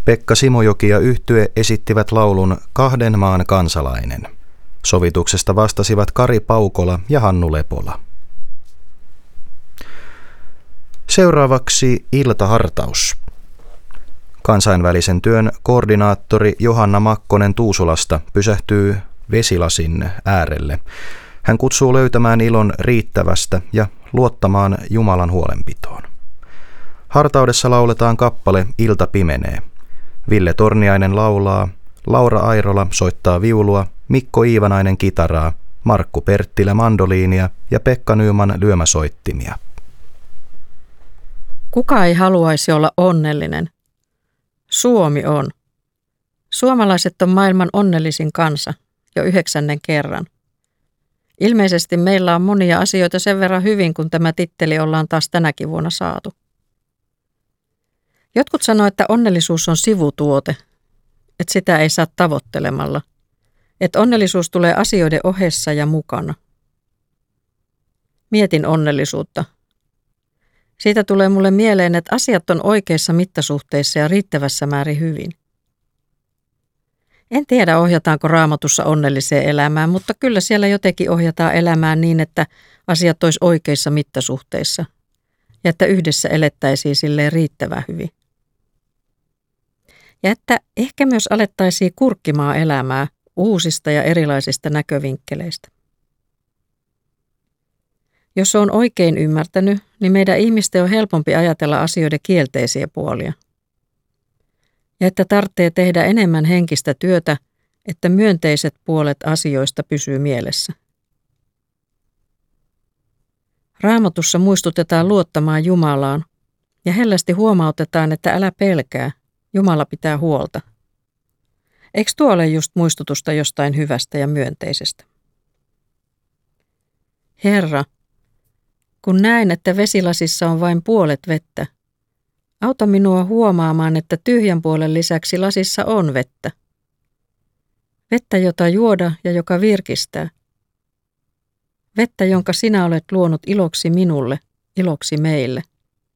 Pekka Simojoki ja yhtye esittivät laulun Kahden maan kansalainen. Sovituksesta vastasivat Kari Paukola ja Hannu Lepola. Seuraavaksi iltahartaus. Kansainvälisen työn koordinaattori Johanna Makkonen Tuusulasta pysähtyy vesilasin äärelle. Hän kutsuu löytämään ilon riittävästä ja luottamaan Jumalan huolenpitoon. Hartaudessa lauletaan kappale Ilta pimenee. Ville Torniainen laulaa, Laura Airola soittaa viulua, Mikko Iivanainen kitaraa, Markku Perttilä mandoliinia ja Pekka Nyman lyömäsoittimia. Kuka ei haluaisi olla onnellinen? Suomi on. Suomalaiset on maailman onnellisin kansa jo 9. kerran. Ilmeisesti meillä on monia asioita sen verran hyvin, kun tämä titteli ollaan taas tänäkin vuonna saatu. Jotkut sanoo, että onnellisuus on sivutuote, että sitä ei saa tavoittelemalla, että onnellisuus tulee asioiden ohessa ja mukana. Mietin onnellisuutta. Siitä tulee mulle mieleen, että asiat on oikeissa mittasuhteissa ja riittävässä määrin hyvin. En tiedä, ohjataanko Raamatussa onnelliseen elämään, mutta kyllä siellä jotenkin ohjataan elämään niin, että asiat olisi oikeissa mittasuhteissa ja että yhdessä elettäisiin silleen riittävän hyvin. Ja että ehkä myös alettaisiin kurkkimaan elämää uusista ja erilaisista näkövinkkeleistä. Jos on oikein ymmärtänyt, niin meidän ihmisten on helpompi ajatella asioiden kielteisiä puolia. Ja että tarvitsee tehdä enemmän henkistä työtä, että myönteiset puolet asioista pysyy mielessä. Raamatussa muistutetaan luottamaan Jumalaan ja hellästi huomautetaan, että älä pelkää, Jumala pitää huolta. Eikö tuo ole just muistutusta jostain hyvästä ja myönteisestä? Herra, kun näen, että vesilasissa on vain puolet vettä, auta minua huomaamaan, että tyhjän puolen lisäksi lasissa on vettä. Vettä, jota juoda ja joka virkistää. Vettä, jonka sinä olet luonut iloksi minulle, iloksi meille.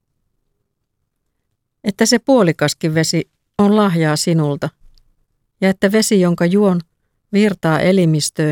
Että se puolikaskin vesi on lahjaa sinulta, ja että vesi, jonka juon, virtaa elimistöön